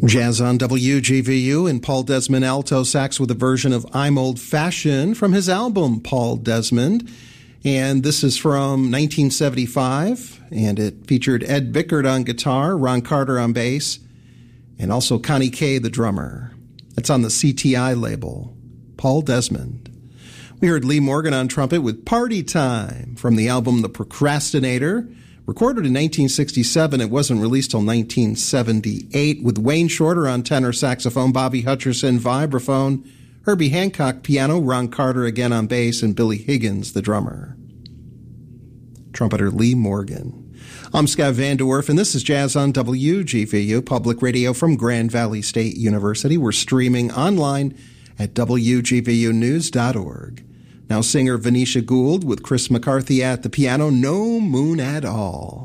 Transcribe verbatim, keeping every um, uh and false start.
Jazz on W G V U and Paul Desmond alto sax with a version of I'm Old Fashioned from his album Paul Desmond. And this is from nineteen seventy-five, and it featured Ed Bickert on guitar, Ron Carter on bass, and also Connie Kay, the drummer. It's on the C T I label, Paul Desmond. We heard Lee Morgan on trumpet with Party Time from the album The Procrastinator. Recorded in nineteen sixty-seven, it wasn't released till nineteen seventy-eight, with Wayne Shorter on tenor saxophone, Bobby Hutcherson vibraphone, Herbie Hancock piano, Ron Carter again on bass, and Billy Higgins, the drummer. Trumpeter Lee Morgan. I'm Scott Van De Werf, and this is Jazz on W G V U, public radio from Grand Valley State University. We're streaming online at W G V U news dot org. Now singer Venetia Gould with Chris McCarthy at the piano, No Moon at All.